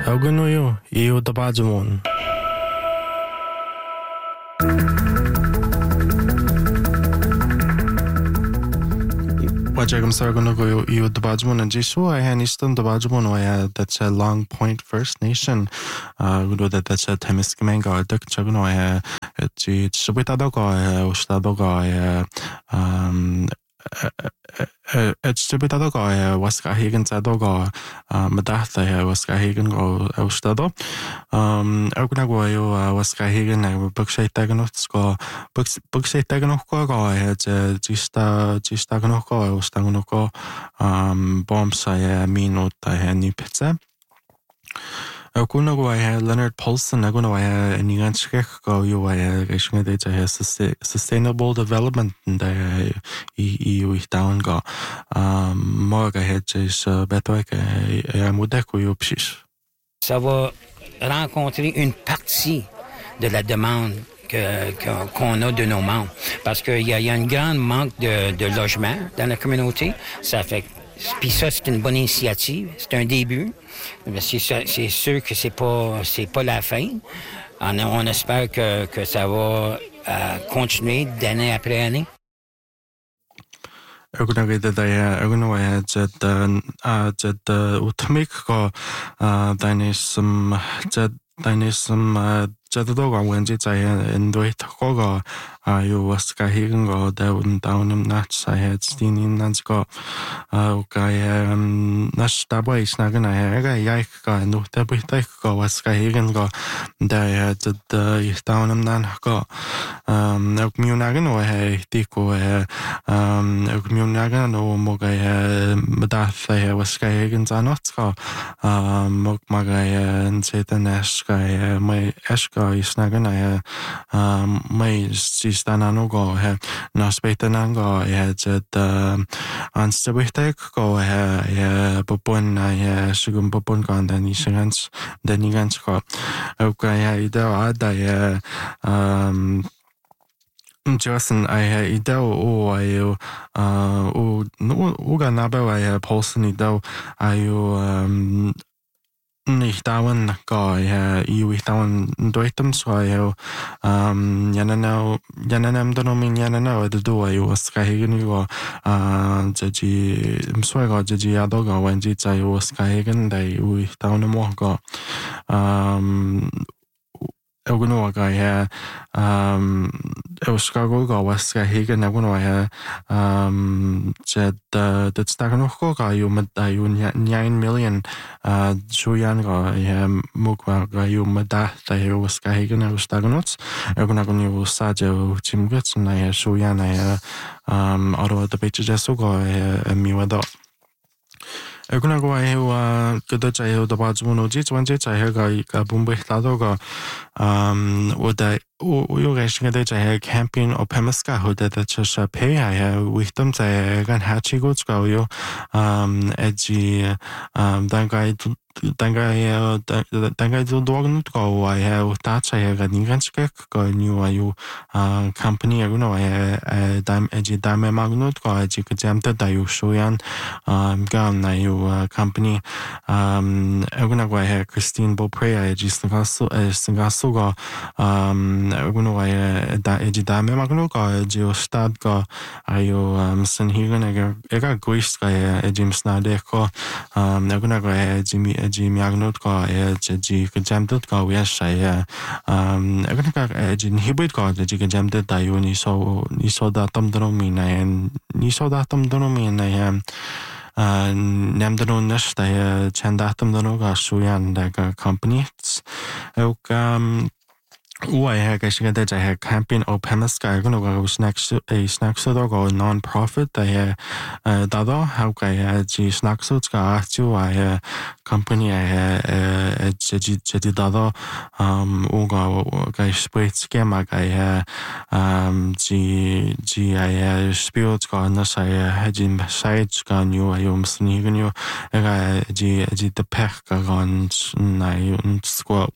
Augunuyo, iyo tabajumon. Wajagam Sargonogo, iyo tabajumon and Jishu, I had Eastern tabajumon, that's a Long Point First Nation, that's a Temiskamanga, Duck Chagono, Chibitadoga, Ustadoga, Etsibitadoga, Waskahigan Sadoga, Madatha, Waskahigan go Ostado, Algunagoyo, Waskahigan, Bukshay Taganotsko, Bukshay Taganoko, I had Gistaganoko, Ostangonoko, Bombs, I mean, what I had new pizza. Algunago, I had Leonard Paulson, Aguno, I had Niganskeko, you, I had sustainable development, and EU down go. Morga had is better, Mudeko, you psis. Ça va rencontrer une partie de la demande qu'on a de nos membres. Parce qu'il y a un grand manque de logements dans la communauté. Ça fait, puis ça, c'est une bonne initiative. C'est un début. Mais c'est sûr que c'est pas la fin. On espère que ça va continuer d'année après année. Ugunawaya jed utamik ko dynasm Jadadoga Wenji in Dwayt Koga, you was Kahigan go down him nuts. I had Stealing Nansko, Nash Dabway Snagan, I had Yaika, and Tabiteko was Kahigan go, they had the down him nan go. Munagan, I Tiko, Munagan, or Mogay, Madath, was Kahigan Zanotsko, Mokmagay, and Satan Eshka, my Eshka. Snagan I may Sistananogo Nospetanan had Anstabitec go Popon I Sugum Popon then Ishans then Igansko. Okay, I Justin, I ideo I Uga Nabo I Polson ideo I Ich dauern guy you ich dauern doitum so I yananam donomin yanano the do I was kahigan you Jaji Mswego Jaji Adoga when Jita was kahigan they we down a go Ugunoga Euskago was kahigan Agunoya Jed the Staganoga you met 9 million Shuyanga Mukwa you meda they was kahigan Eustaganots Egunagon Sajo Chimgets and I Shuyana Ottawa the Beach Jesugo Miwado Egunago I good I the Bajuno Jits one jits I heard Bumbe Ladoga would I you guys get a camping or Pemaska who did the church pay I have with them they can hatchy goods go you edgy Dangai do dog go I have that I have a Niganskek go new you company I know I dime edgy dime magnut go edgy jam that you shoyan gun you company Egunago I have Christine Beaupre I just Singasu Uguno edgy dime magnuka geostad ayo Sanhigan ega guist Jim Snadeko Egunago Jimmy Agnutko G Jamdutko yes I Egunaga Hibrid God the Jamdut Dayuni so that Domdonomin and Niso datum donomin I Namdano Nash they Chandatum Donoga Suyan like companies I had I had camping or Pemaska go snacks a snacks or non-profit I Dado how I had snacks to I company I had Jedi Dado Uga guy split schema I G I spirits gone I had in sides gone you I sneaking you G the peck gone I squat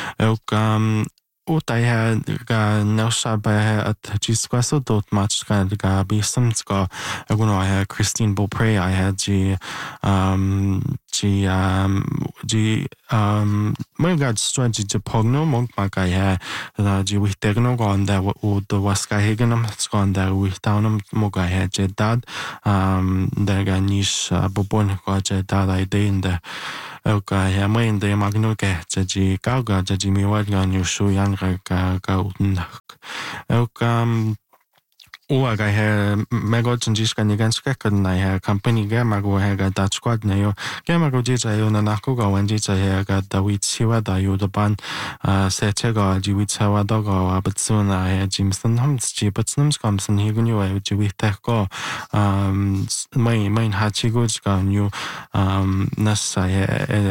I had no shab at Gisquasso dot much kind of Bisumsko. I had Christine Beaupre, I had G ji mai ga strategy de pogno mong ma ga he ji wi tegno go on da u do was ga hegenam skon da wi taunam mo ga he je dad da ga nis bobon go je dad ide in da ga he mai in de magno ge je ji ga ji mi wa ga ni shu yang ga utn ga Uaga he mego tunjiska ni ganska kadna he company ga mago he ga dat squad na yo ga mago ji za yo na nako ga wan ji za he ga da wi chiwa da yo da ban se che ga ji wi chawa da ga ba tsu na he jimson ham ji ba tsnum skam san hi gu ni wa ji wi ta ko mai ha chi go ga new na sa he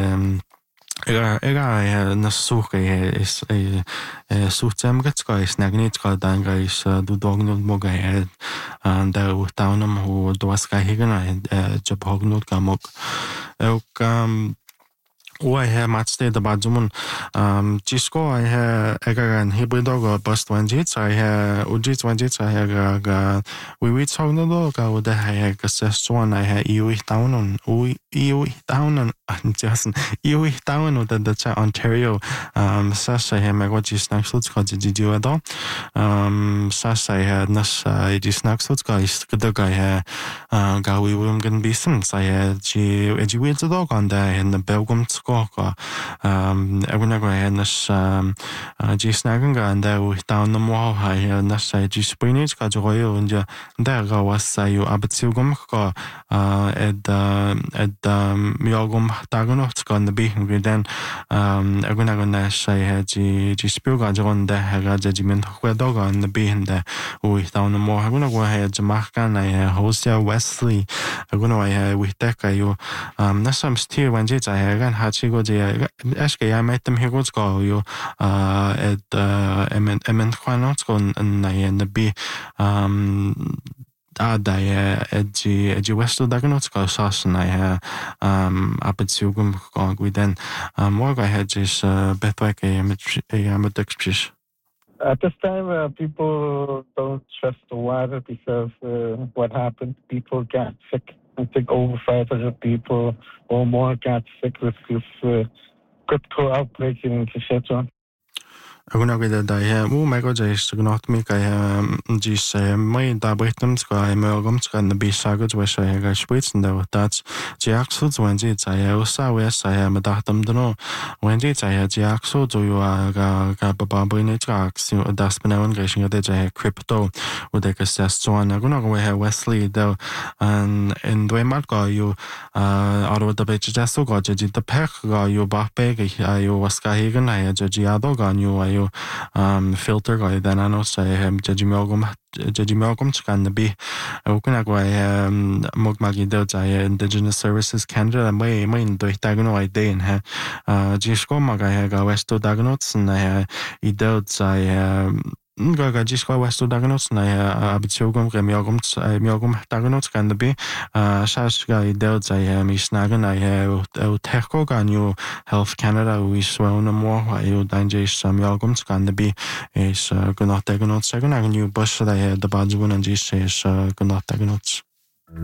Ega na suche is suchem getsko is nagnitsko danga is du dognut moga and da taunam ho doaska higana job hognut gamok I have matched the Bajumun. Chisco, I have Egaran Hibridog, Bust one jits, I have Ujits one jits, I have we reach how no dog, I would have assessed one, I have EU town on EU town and just EU town or the Ontario. Sas I have Magaji snacks, got the Gidio. Sas I had Nas, I just snacks, guys, the guy here, Gawi Wimgan Bisons, I had G. With the dog on there in the Belgium school. Everyone had this snagging and there we down the wall. I had this spinach got oil and there was you abatilgum at Miogum Dagonots on the beacon. Then everyone I had Spilga on the Hagajiment where dog on the beacon there we down the more. I'm gonna go ahead to Markan. I had Hosea Wesley. I'm gonna I with Deca you. That's some steel when I had go je eske jeg met dem her go jo et emen kwanot kon na en bi da edgy westo dagnotsko sauce na apetsugum go then more I had just bethwek a At this time, people don't trust the water because what happened, people got sick. I think over 500 people or more got sick with this crypto outbreak in Saskatchewan. Aguna gida da he mego is gnot mi ka jis mai da britem ska emergum ska na bi sagos we sa ga spitzen da dat jaxu when ji za ya sa we sa ya ma da tam dno when ji za ya jaxu zo yo ga ba ba ni tra aksi da spinawn ga shin da ja crypto u de ka sa so na guna we ha Wesley da an in dwe mar ga yo aro da be ja so ga ji da pek ga yo ba pe ga yo waska higen na ya ji ado ga yo filter guy then I know say Judge Malcolm can be open go mugmagi do Indigenous Services Canada may do dagno idea ha jisko maga ga westo dagnots na I do ga jisko westo dagnots na abitsogum miogum dagnots can be shas ga I do mi snagan I techko ga new Health Canada we swell no more I danger some miogum can be is gunot dagnots second new bush that the badge one and just says gunot dagnots